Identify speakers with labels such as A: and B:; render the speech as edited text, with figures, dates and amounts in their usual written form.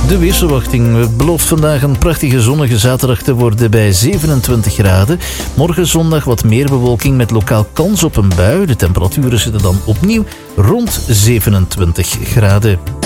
A: De weersverwachting belooft vandaag een prachtige zonnige zaterdag te worden bij 27 graden. Morgen zondag wat meer bewolking met lokaal kans op een bui. De temperaturen zitten dan opnieuw rond 27 graden.